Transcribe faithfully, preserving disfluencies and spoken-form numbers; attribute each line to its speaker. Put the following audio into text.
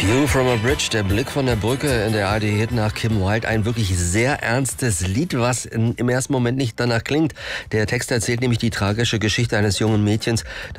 Speaker 1: View from a Bridge, der Blick von der Brücke in der A R D-Hit nach Kim Wilde. Ein wirklich sehr ernstes Lied, was in, im ersten Moment nicht danach klingt. Der Text erzählt nämlich die tragische Geschichte eines jungen Mädchens,